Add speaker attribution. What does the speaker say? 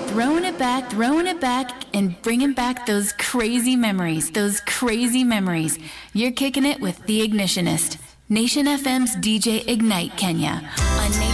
Speaker 1: throwing it back, and bringing back those crazy memories. You're kicking it with The Ignitionist, Nation FM's DJ Ignite Kenya on Nation